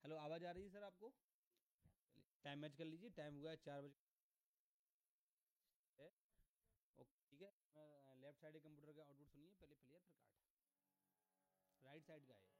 Hello, आवाज़ आ रही है सर आपको? चलिए टाइम मैच कर लीजिए, टाइम हुआ है 4 बजे। ओके ठीक है। मैं लेफ्ट साइड के कंप्यूटर का आउटपुट सुनिए, पहले प्लेयर फिर कार्ड। राइट साइड का है।